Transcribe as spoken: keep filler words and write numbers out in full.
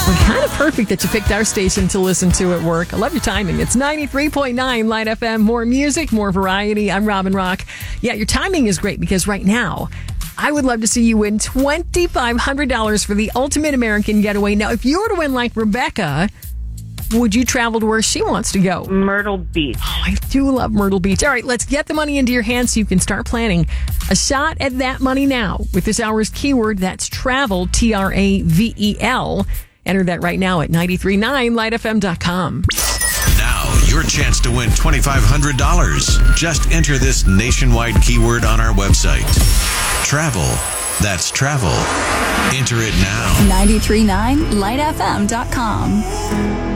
Well, kind of perfect that you picked our station to listen to at work. I love your timing. It's ninety-three point nine Light F M. More music, more variety. I'm Robin Rock. Yeah, your timing is great because right now, I would love to see you win two thousand five hundred dollars for the Ultimate American Getaway. Now, if you were to win like Rebecca, would you travel to where she wants to go? Myrtle Beach. Oh, I do love Myrtle Beach. All right, let's get the money into your hands so you can start planning a shot at that money now with this hour's keyword. That's travel, T R A V E L. Enter that right now at nine three nine light f m dot com. Now, your chance to win two thousand five hundred dollars. Just enter this nationwide keyword on our website. Travel. That's travel. Enter it now. nine three nine light f m dot com.